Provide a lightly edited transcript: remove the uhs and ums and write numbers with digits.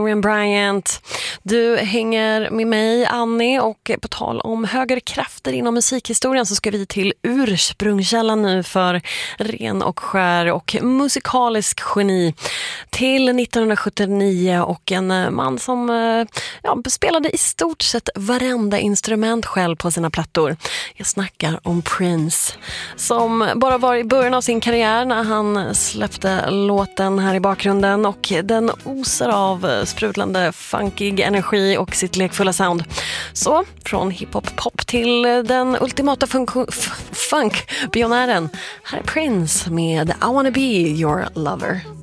Miriam Bryant. Du hänger med mig, Annie, och på tal om högre krafter inom musikhistorien så ska vi till ursprungskällan nu för ren och skär och musikalisk geni till 1979 och en man som spelade i stort sett varenda instrument själv på sina plattor. Jag snackar om Prince som bara var i början av sin karriär när han släppte låten här i bakgrunden och den osar av sprudlande funkig energi och sitt lekfulla sound. Så från hiphop-pop till den ultimata funk-pionjären. Här är Prince med I wanna be your lover.